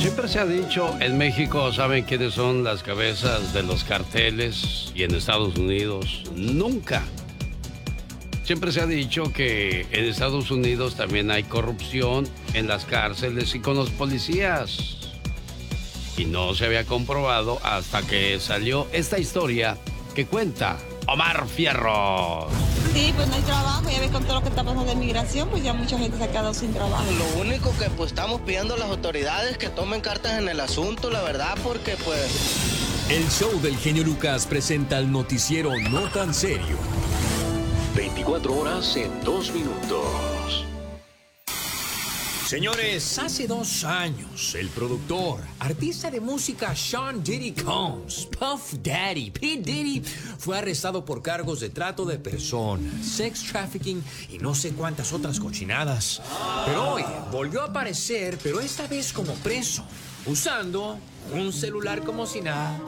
Siempre se ha dicho, en México saben quiénes son las cabezas de los carteles y en Estados Unidos nunca. Siempre se ha dicho que en Estados Unidos también hay corrupción en las cárceles y con los policías. Y no se había comprobado hasta que salió esta historia que cuenta Omar Fierros. Sí, pues no hay trabajo, ya ves con todo lo que está pasando de migración, pues ya mucha gente se ha quedado sin trabajo. Lo único que pues estamos pidiendo a las autoridades que tomen cartas en el asunto, la verdad, porque pues... El show del genio Lucas presenta el noticiero No Tan Serio. 24 horas en 2 minutos. Señores, hace 2 años, el productor, artista de música Sean Diddy Combs, Puff Daddy, P. Diddy, fue arrestado por cargos de trato de personas, sex trafficking y no sé cuántas otras cochinadas. Pero hoy volvió a aparecer, pero esta vez como preso, usando un celular como si nada.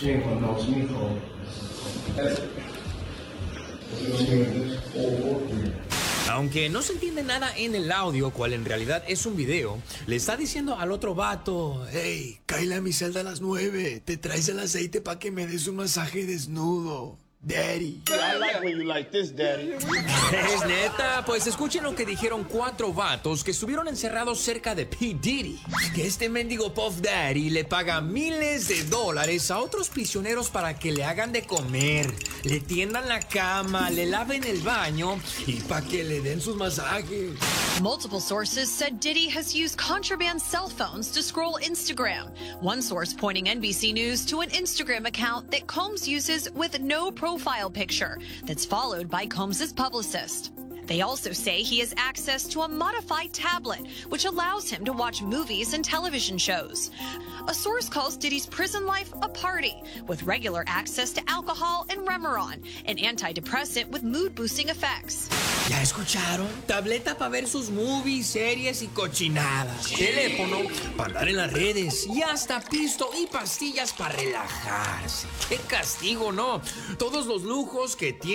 Aunque no se entiende nada en el audio, cual en realidad es un video, le está diciendo al otro vato: hey, cáele a mi celda a las 9, te traes el aceite para que me des un masaje desnudo, daddy. I like when you like this, daddy. Es neta, pues escuchen lo que dijeron 4 vatos que estuvieron encerrados cerca de P. Diddy. Que este mendigo Puff Daddy le paga miles de dólares a otros prisioneros para que le hagan de comer, le tiendan la cama, le laven el baño y para que le den sus masajes. Multiple sources said Diddy has used contraband cell phones to scroll Instagram. One source pointing NBC News to an Instagram account that Combs uses with no profile picture that's followed by Combs' publicist. They also say he has access to a modified tablet, which allows him to watch movies and television shows. A source calls Diddy's prison life a party, with regular access to alcohol and Remeron, an antidepressant with mood-boosting effects. ¿Ya escucharon? Tableta para ver sus movies, series y cochinadas. Teléfono para andar en las redes. Y hasta pisto y pastillas para relajarse. ¡Qué castigo, no! Todos los lujos que tiene